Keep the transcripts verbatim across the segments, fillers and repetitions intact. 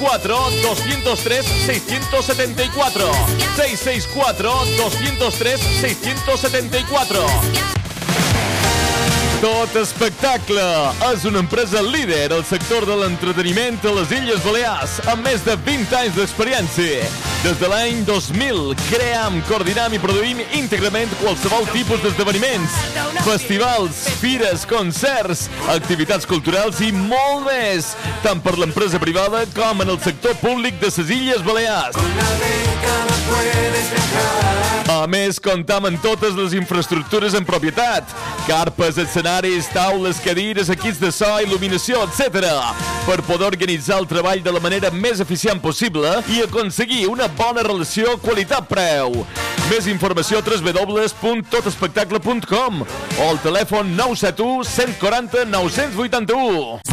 cuatro, dos cero tres, seis siete cuatro. seis seis cuatro, dos cero tres, seis siete cuatro. Tot Espectacle és una empresa líder al sector de l'entreteniment a les Illes Balears amb més de vint anys d'experiència. Des de l'any dos mil cream, coordinem i produïm íntegrament qualsevol tipus d'esdeveniments, festivals, fires, concerts, activitats culturals i molt més, tant per l'empresa privada com en el sector públic de les Illes Balears. A més, comptam amb totes les infraestructures en propietat, carpes, escenaris, taules, cadires, equips de so, il·luminació, etcètera, per poder organitzar el treball de la manera més eficient possible i aconseguir una bona relació qualitat-preu. Més informació a w w w punt tot espectacle punt com o al telèfon nou set u, cent quaranta, nou cents vuitanta-u.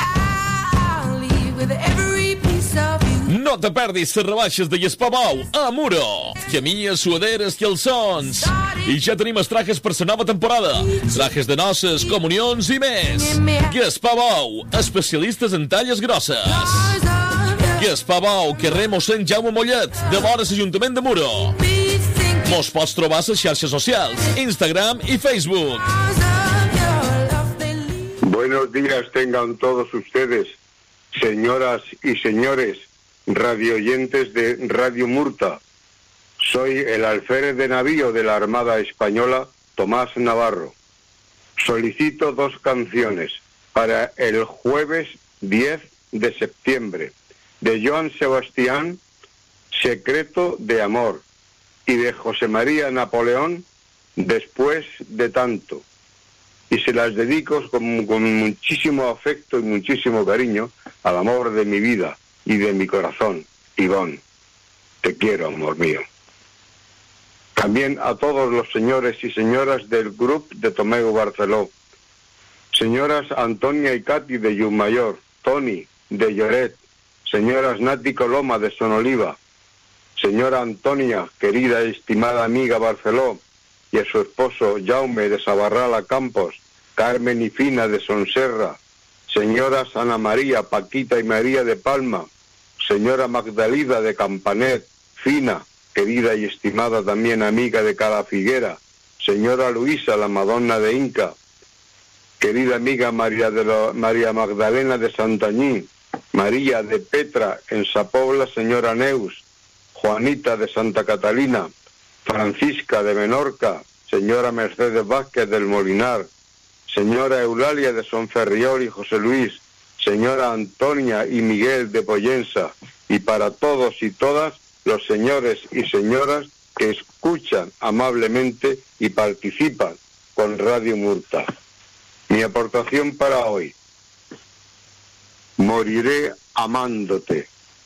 No te perdis les rebaixes de Gaspar-Bou a Muro. Camilles, suaderes, calçons. I ja tenim els trajes per la nova temporada. Trajes de noces, comunions i més. Gaspar-Bou, especialistes en talles grosses. Gaspar-Bou, carrer Mossèn Jaume Mollet, de vora l'Ajuntament de Muro. Mos pots trobar a les xarxes socials, Instagram y Facebook. Buenos días tengan todos ustedes, señoras y señores, radioyentes de Radio Murta. Soy el alférez de navío de la Armada Española, Tomás Navarro. Solicito dos canciones para el jueves diez de septiembre, de Joan Sebastián, Secreto de Amor, y de José María Napoleón, Después de Tanto. Y se las dedico con, con muchísimo afecto y muchísimo cariño al amor de mi vida y de mi corazón, Ivonne. Te quiero, amor mío. También a todos los señores y señoras del Grupo de Tomeu Barceló. Señoras Antonia y Katy de Llumayor, Tony de Lloret, señoras Nati Coloma de Sonoliva, señora Antonia, querida y estimada amiga Barceló, y a su esposo Jaume de Sabarrala Campos, Carmen y Fina de Sonserra, señoras Ana María, Paquita y María de Palma, señora Magdalida de Campanet, Fina, querida y estimada también amiga de Cala Figuera, señora Luisa, la Madonna de Inca, querida amiga María, de la, María Magdalena de Santañí, María de Petra en Sapobla, señora Neus, Juanita de Santa Catalina, Francisca de Menorca, señora Mercedes Vázquez del Molinar, señora Eulalia de Sonferriol y José Luis, señora Antonia y Miguel de Pollensa, y para todos y todas los señores y señoras que escuchan amablemente y participan con Radio Murta. Mi aportación para hoy: moriré amándote.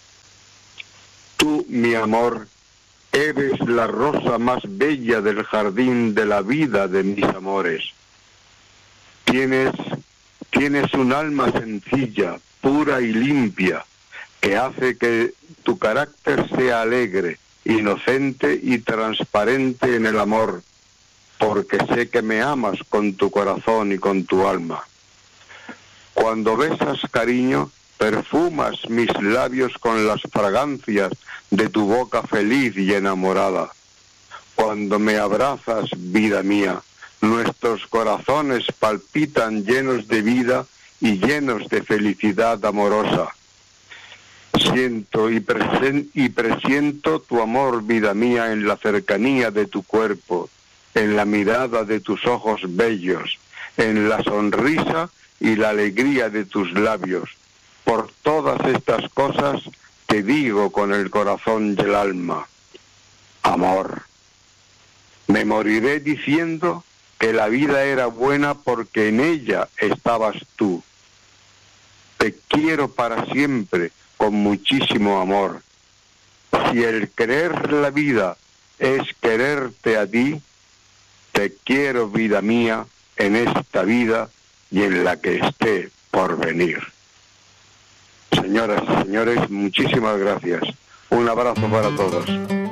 Tú, mi amor, eres la rosa más bella del jardín de la vida de mis amores. Tienes, tienes un alma sencilla, pura y limpia, que hace que tu carácter sea alegre, inocente y transparente en el amor, porque sé que me amas con tu corazón y con tu alma. Cuando besas, cariño, perfumas mis labios con las fragancias de tu boca feliz y enamorada. Cuando me abrazas, vida mía, nuestros corazones palpitan llenos de vida y llenos de felicidad amorosa. Siento y, presen- y presiento tu amor, vida mía, en la cercanía de tu cuerpo, en la mirada de tus ojos bellos, en la sonrisa y la alegría de tus labios. Por todas estas cosas te digo con el corazón y el alma: amor. Me moriré diciendo que la vida era buena porque en ella estabas tú. Te quiero para siempre con muchísimo amor. Si el querer la vida es quererte a ti, te quiero, vida mía, en esta vida y en la que esté por venir. Señoras y señores, muchísimas gracias. Un abrazo para todos.